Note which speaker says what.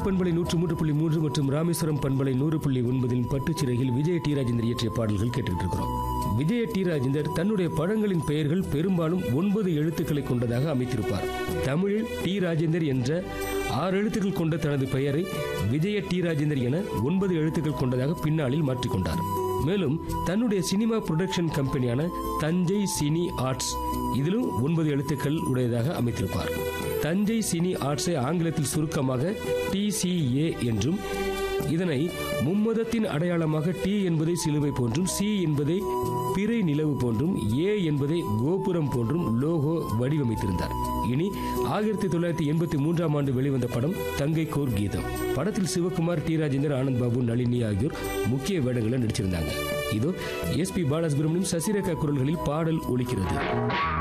Speaker 1: பண்பலை 103.3 மற்றும் ராமேஸ்வரம் பண்பலை 100.9 பட்டுச்சிறையில் விஜய டி ராஜேந்தர் இயற்றிய பாடல்கள் கேட்டுட்டு இருக்கிறோம். விஜய டி ராஜேந்தர் தன்னுடைய படங்களின் பெயர்கள் பெரும்பாலும் 9 எழுத்துக்களை கொண்டதாக அமைத்திருப்பார். தமிழில் டி ராஜேந்தர் என்ற 6 எழுத்துக்கள் கொண்ட தனது பெயரை விஜய டி ராஜேந்தர் என 9 எழுத்துக்கள் கொண்டதாக பின்னாளில் மாற்றிக்கொண்டார். மேலும் தன்னுடைய cinema production கம்பெனியான Thanjai cine arts இதிலும் 9 எழுத்துக்கள் உடையதாக அமைத்திருப்பார். தஞ்சை சினி ஆர்ட்ஸை ஆங்கிலத்தில் சுருக்கமாக TCA என்றும், இதனை மும்மதத்தின் அடையாளமாக டி என்பதை சிலுவை போன்றும், சி என்பதை பிறை நிலவு போன்றும், ஏ என்பதை கோபுரம் போன்றும் லோகோ வடிவமைத்திருந்தார். இனி 1983 ஆண்டு வெளிவந்த படம் தங்கைக்கோர் கீதம். படத்தில் சிவகுமார், டி ராஜேந்தர், ஆனந்த் பாபு, நளினி ஆகியோர் முக்கிய வேடங்களை நடிச்சிருந்தாங்க. இதோ SP பாலசுப்ரமணியம், சசிரேகா குரல்களில் பாடல் ஒலிக்கிறது.